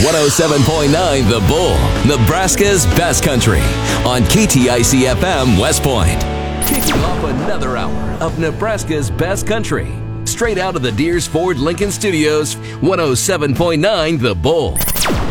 107.9 The Bull, Nebraska's best country on KTIC FM West Point. Kicking off another hour of Nebraska's best country. Straight out of the Deers Ford Lincoln Studios, 107.9 The Bull.